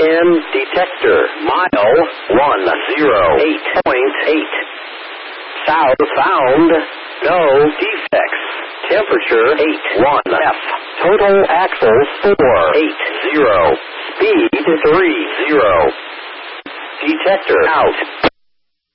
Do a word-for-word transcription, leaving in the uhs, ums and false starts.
N detector. Mile one zero eight point eight. South found. No defects. Temperature eight one F. Total axles four eight zero. Speed three zero. Detector out.